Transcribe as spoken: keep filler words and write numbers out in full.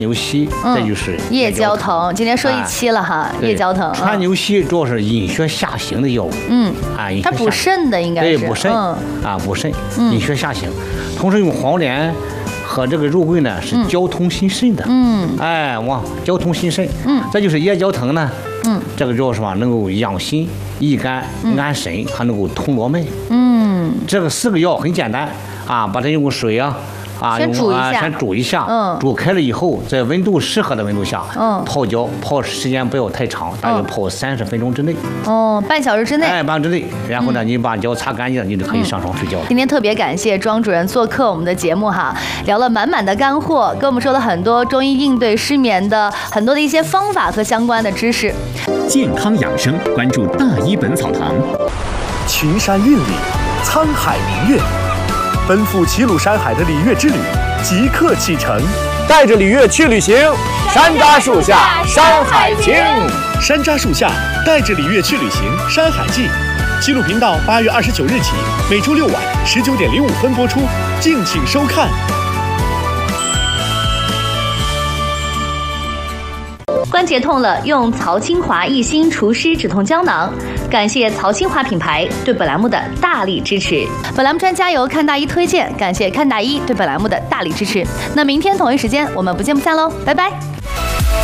牛膝， 嗯、 这就是夜交藤。今天说一期了哈，哎、夜交藤。 川牛膝主要是引血下行的药物。 嗯， 啊，引血它补肾的应该是。 对，补肾、嗯、啊，补肾， 嗯、 引血下行。同时用黄连和这个肉桂呢，是交通心肾的。 嗯， 哎，哇，交通心肾。 嗯， 这就是夜交藤呢。 嗯， 这个主要是吧，能够养心、益肝、安神，还能够通络脉。 嗯， 这个四个药很简单啊，把它用水啊。啊， 先煮一下， 先煮一下， 嗯， 煮开了以后，在温度适合的温度下， 嗯， 泡脚，泡时间不要太长，大约泡三十分钟之内。 哦，半小时之内。 哎，半小时之内。然后呢，嗯、你把脚擦干净，你就可以上床睡觉了。 今天特别感谢庄主任做客我们的节目哈，聊了满满的干货，跟我们说了很多中医应对失眠的很多的一些方法和相关的知识。 健康养生，关注大医本草堂。 群山韵里，沧海明月。奔赴齐鲁山海的礼乐之旅即刻启程， 带着礼乐去旅行，山楂树下山海经。 山楂树下，带着礼乐去旅行，山海记。齐鲁频道八月二十九日起，每周六晚十九点零五分播出，敬请收看。 关节痛了，用曹清华一心除湿止痛胶囊。感谢曹清华品牌对本栏目的大力支持。本栏目专家由看大医推荐，感谢看大医对本栏目的大力支持。那明天同一时间我们不见不散喽，拜拜。